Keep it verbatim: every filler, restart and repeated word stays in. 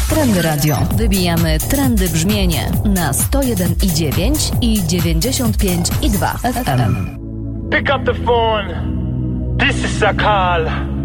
Trendy Radio. Wybijamy trendy brzmienie na sto jeden i dziewięć i dziewięćdziesiąt pięć i dwa F M. Pick up the phone. This is Sakal.